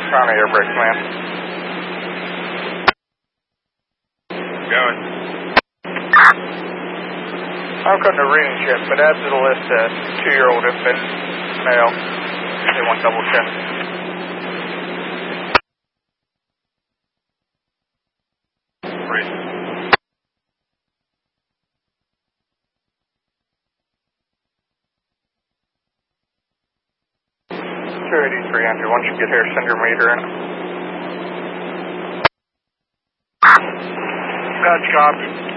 On the air brake command. Going. I'm cutting the readings yet, but add to the list a 2-year-old infant male. They want double check. Read. 283, Andrew. Once you get here, send your meter in. That's copy.